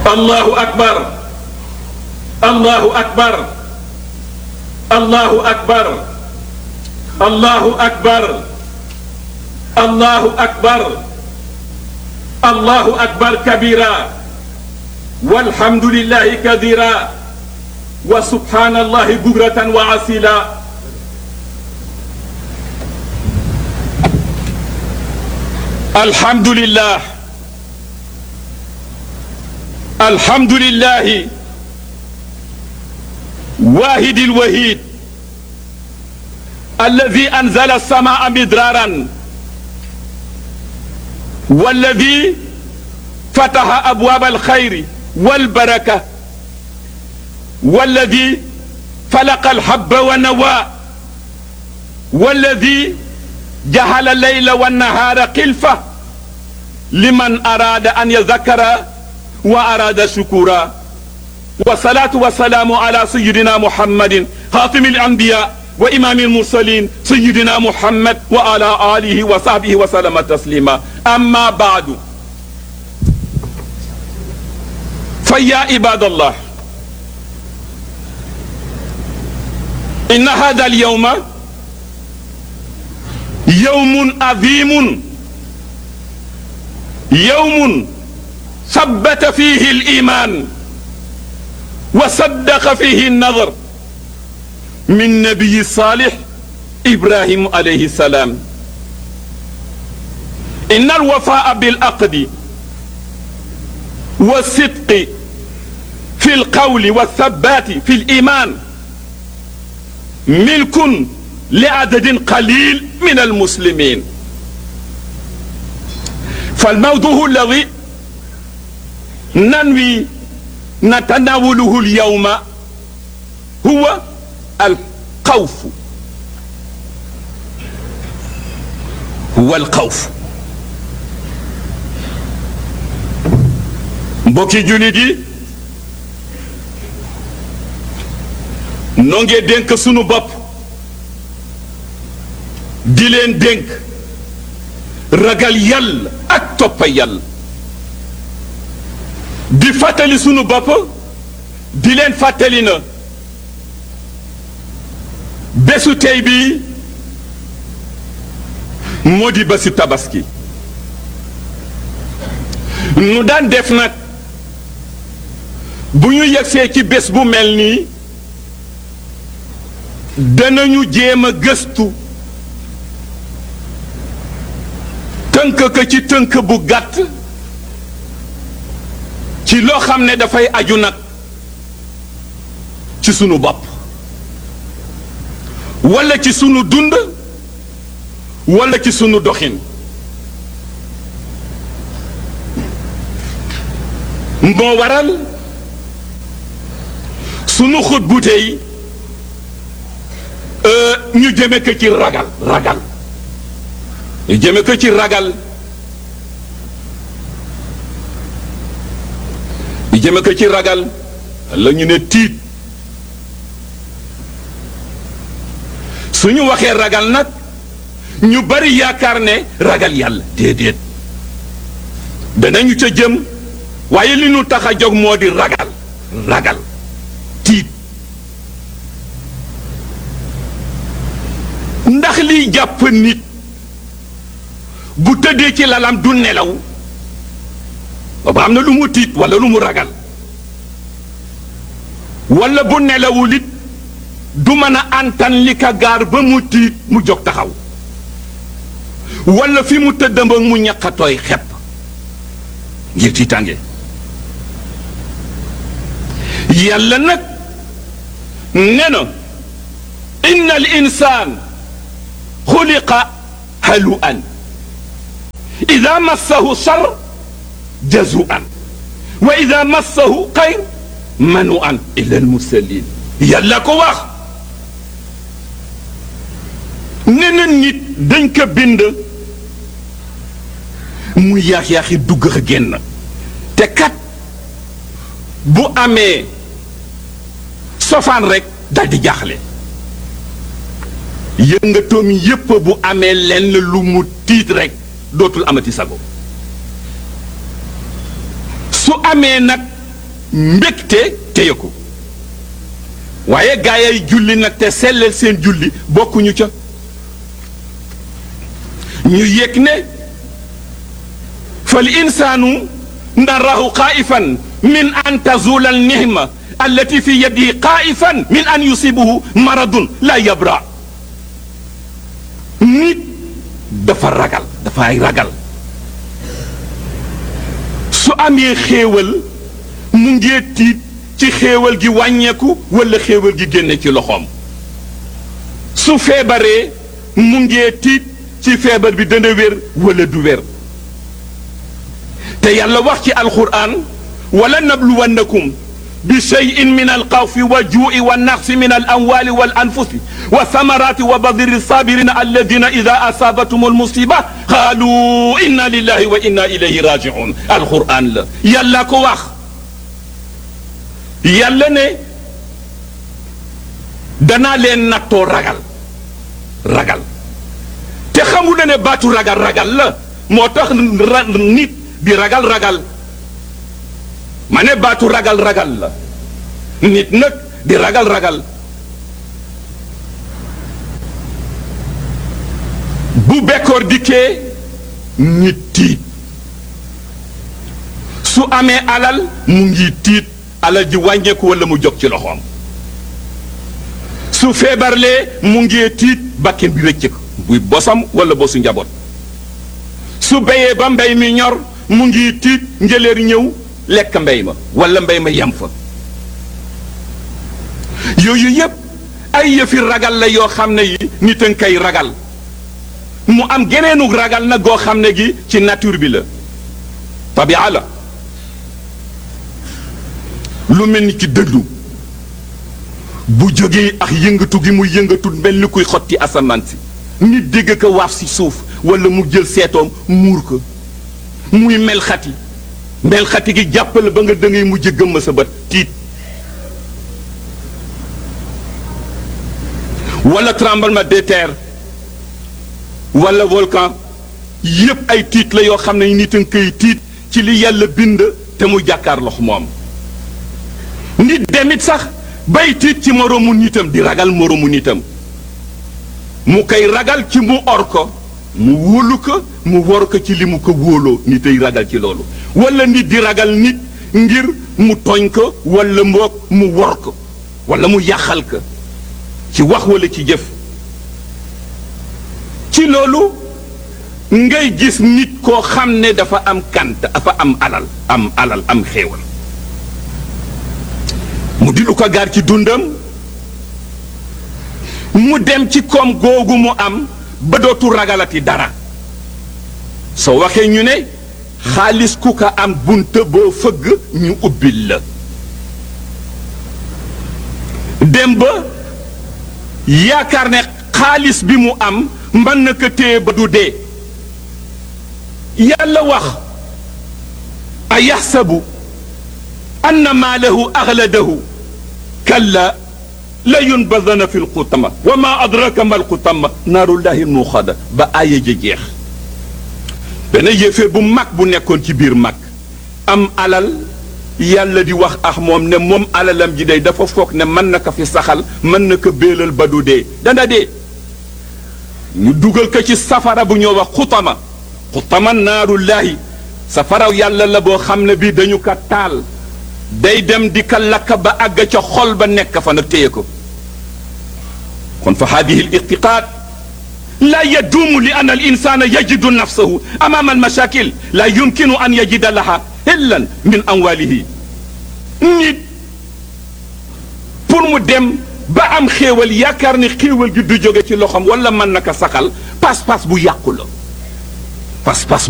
الله أكبر الله أكبر الله أكبر الله أكبر الله أكبر الله أكبر كبيرا والحمد لله كثيرا وسبحان الله بكرة وأصيلا الحمد لله الحمد لله واحد الوحيد الذي أنزل السماء مدرارا والذي فتح أبواب الخير والبركة والذي فلق الحب والنوى والذي جعل الليل والنهار خلفة لمن أراد أن يذكر وأراد شكورا والصلاة والسلام على سيدنا محمد خاتم الأنبياء وإمام المرسلين سيدنا محمد وعلى آله وصحبه وسلم تسليما أما بعد فيا عباد الله إن هذا اليوم يوم عظيم يوم ثبت فيه الإيمان وصدق فيه النظر من نبي صالح إبراهيم عليه السلام إن الوفاء بالعقد والصدق في القول والثبات في الإيمان ملك لعدد قليل من المسلمين فالموضوع الذي ننوي نتناوله اليوم هو الخوف هو الخوف mbokki jullit yi noo ngi dénk sunu bopp di leen dénk ragal yàlla ak toppa yàlla di fàttali sunu bopp di leen fàttali na bésu tey bi moo di bésu tabaski nu daan def nag bu ñu yegsee ci bés bu mel nii danañu jéem a gëstu tënk ko ci tënk bu gàtt ci loo xam ne dafay aju nag ci sunu bopp walla ci sunu dund walla ci sunu doxin moo waral sunu xut bu tey ñu jëme ko ci ragal ñu jëme ko ci ragal ñu jëme ko ci ragal la ñu ne tiit suñu waxee ragal nag ñu bari yaakaar ne ragal yàlla déedéet danañu ca jëm waaye li ñu tax a jóg moo di ragal tiit ndax liy jàpp nit bu tëddee ci lalam du nelaw booba am na lu mu tiit walla lu mu ragal walla bu nelawul it du mën a antan li ka gaar ba mu tiit mu jóg taxaw walla fi mu tëdd ba mu ñaqatooy xepp ngir tiitange yàlla nag ne na inna al insaan xuliqa halu'an ida massahu shar jazu'an wa ida massahu xayr manu'an illa al mursalin yàlla ko wax ne na nit dañ ko bind mu yaax-yaaxi dugg a génn te kat bu amee sofaan rek dal di jaaxle yëngatoom yépp bu amee lenn lu mu tiit rek dootul amati sago su amee nag mbégte téye ko waaye gaayay julli nag te sellel seen julli bokkuñu ca ñu yëg ne fal insaanu narahu xaa'ifan min an tazula al nihma allati fi yadihi xaa'ifan min an yusibuhu maradun la yabra nit dafa ragal dafay ragal su amee xéewal mu ngee tiit ci xéewal gi wàññeeku wala xéewal gi génne ci loxoom su feebaree mu ngee tiit ci feebar bi dana wér wala du wér te yàlla wax ci alquran wala nabluwannakum bi shay'in min alxawfi wa juu'i wa naqsi min alamwali wal anfusi wa samarati wa badiri sabirina alladina ida asabatum almusiba qaalu inna lillahi wa inna ilayhi rajiun alquran la yàlla ko wax yàlla ne danaa leen nattoo ragal te xamu la ne baatu ragal la moo tax nit di ragal ma ne baatu ragal la nit nag di ragal bu bekkoor dikkee nit tiit su amee alal mu ngi tiit alal ji wàññeeku walla mu jóg ci loxoom su feebarlee mu ngi tiit bakken bi rëcc ko buy bosam walla bosu njaboot su béyee ba mbéy mi ñor mu ngi tiit njëleer ñëw lekk mbéy ma walla mbéy ma yem fa yooyu yépp ay yëfi ragal la yoo xam ne yi nit a nga koy ragal mu am geneenu ragal na goo xam ne gi ci nature bi la tabia la lu mel ni ci dëglu bu jógee ak yëngatu gi muy yëngatu mel ni kuy xotti asamaan si nit dégg ko waaf si suuf walla mu jël seetoom muur ko muy melxati gi jàppale ba nga dangay mujj gëmm sa bët tiit walla tremblement de terre walla volcan yépp ay tiit la yoo xam ne nit a nga koy tiit ci li yàlla bind te mu jàkkaarloo moom nit demit sax bay tiit ci moroomu nitam di ragal moroomu nitam mu koy ragal ci mu or ko mu wóolu ko mu wor ko ci li mu ko wóoloo nit ay ragal ci loolu walla nit di ragal nit ngir mu tooñ ko walla mboog mu wor ko walla mu yàqal ko ci wax walla ci jëf ci loolu ngay gis nit koo xam ne dafa am kant dafa am alal am xéewal mu di lu ko gaar ci dundam mu dem ci koom googu mu am ba dootu ragalati dara soo waxee ñu ne xaalis ku ko am bunta boo fëgg ñu ubbil la dem ba yaakaar ne xaalis bi mu am mën na ko téye ba du dee yàlla wax a yaxsabu anna maalahu axladahu kalla la yunbadana fi lxutama wa ma adraka ma lxutama naarullahi lmuuxada ba aaya ja jeex benn yéefee bu mag bu nekkoon ci biir mag am alal yàlla di wax ak moom ne moom alalam ji day dafa foog ne mën na ko fi saxal mën na ko béelal ba du dee dana dee ñu dugal ko ci safara bu ñoo wax xutama naarullahi safaraw yàlla la boo xam ne bii dañu ko taal day dem di ka lakk ba àgg ca xol ba nekk fa nag téye ko kon fa hadihi al irtiqaad la yaduumu li anna al insana yajidu nafsahu amama al mashakil la yumkinu an yajida laha hillan min amwalihi nit pour mu dem ba am xéewal yaakaar ni xéewal gi du jóge ci loxoom wala mën na ko saxal pas-pas bu yàqu la pas-pas